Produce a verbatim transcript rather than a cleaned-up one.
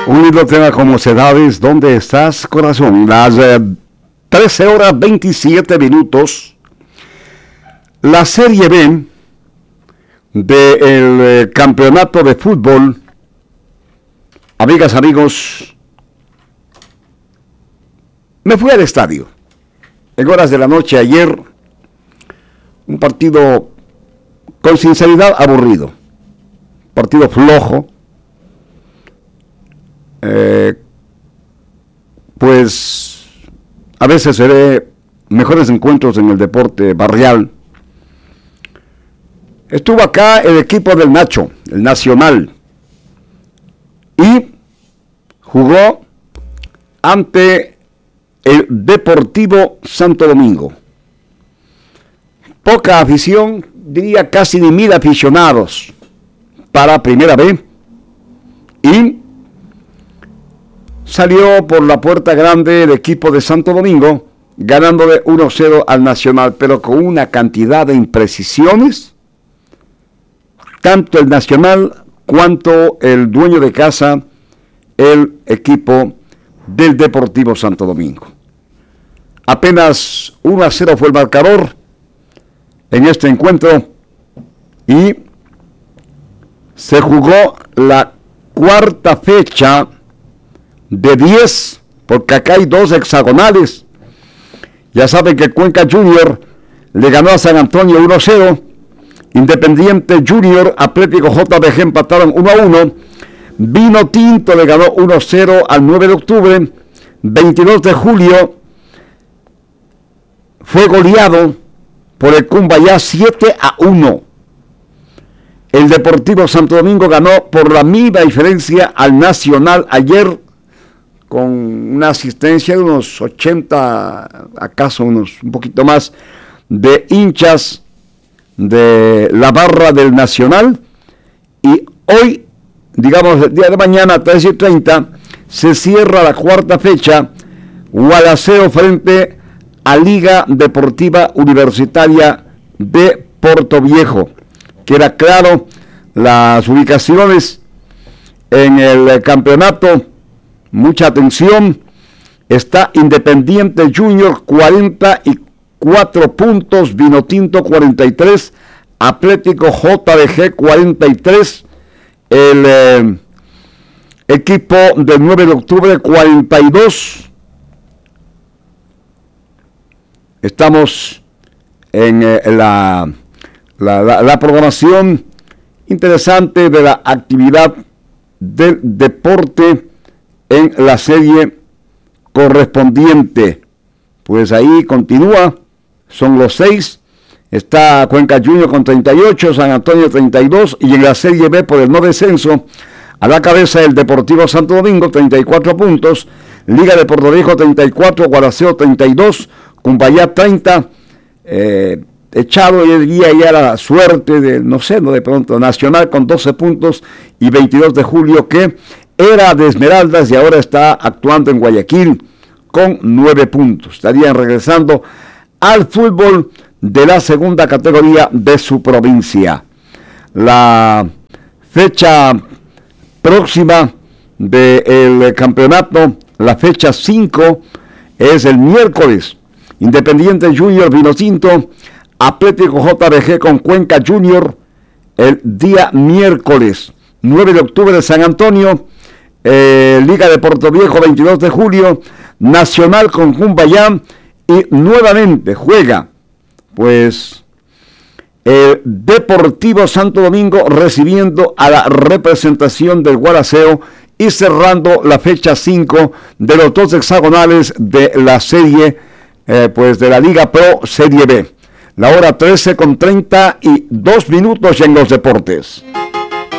Unido tema como sedades, ¿dónde estás, corazón? Las eh, trece horas veintisiete minutos. La Serie B del eh, campeonato de fútbol, amigas, amigos, me fui al estadio en horas de la noche ayer. Un partido con sinceridad aburrido, partido flojo. Eh, pues a veces se ve mejores encuentros en el deporte barrial. Estuvo acá el equipo del Nacho, el Nacional, y jugó ante el Deportivo Santo Domingo. Poca afición, diría casi ni mil aficionados para Primera B, y salió por la puerta grande el equipo de Santo Domingo, ganándole uno cero al Nacional, pero con una cantidad de imprecisiones, tanto el Nacional cuanto el dueño de casa, el equipo del Deportivo Santo Domingo. Apenas uno a cero fue el marcador en este encuentro y se jugó la cuarta fecha de diez, porque acá hay dos hexagonales. Ya saben que Cuenca Junior le ganó a San Antonio uno cero, Independiente Junior, Atlético J B G empataron uno a uno, Vino Tinto le ganó uno cero al nueve de octubre, veintidós de julio fue goleado por el Cumbayá siete a uno. El Deportivo Santo Domingo ganó por la misma diferencia al Nacional ayer, con una asistencia de unos ochenta, acaso unos un poquito más, de hinchas de la barra del Nacional. Y hoy, digamos el día de mañana, tres y treinta, se cierra la cuarta fecha, Gualaceo frente a Liga Deportiva Universitaria de Portoviejo. Queda claro las ubicaciones en el campeonato. Mucha atención. Está Independiente Junior cuarenta y cuatro puntos, Vinotinto cuarenta y tres, Atlético J B G cuarenta y tres, el eh, equipo del nueve de octubre cuarenta y dos. Estamos en eh, la, la, la, la programación interesante de la actividad del deporte en la serie correspondiente. Pues ahí continúa, son los seis, está Cuenca Junior con treinta y ocho, San Antonio treinta y dos, y en la serie B por el no descenso, a la cabeza el Deportivo Santo Domingo, treinta y cuatro puntos, Liga de Portoviejo treinta y cuatro, Gualaceo treinta y dos, Cumbayá treinta, eh, echado yo diría ya la suerte de, no sé, no de pronto, Nacional con doce puntos, y veintidós de julio que era de Esmeraldas y ahora está actuando en Guayaquil con nueve puntos. Estarían regresando al fútbol de la segunda categoría de su provincia. La fecha próxima del campeonato, la fecha cinco, es el miércoles. Independiente Junior, Vinotinto, Atlético J B G con Cuenca Junior, el día miércoles. nueve de octubre de San Antonio, Eh, Liga de Portoviejo veintidós de julio, Nacional con Cumbayá, y nuevamente juega pues el Deportivo Santo Domingo recibiendo a la representación del Gualaceo y cerrando la fecha cinco de los dos hexagonales de la serie eh, pues de la Liga Pro Serie B. La hora trece con treinta y dos minutos en los deportes.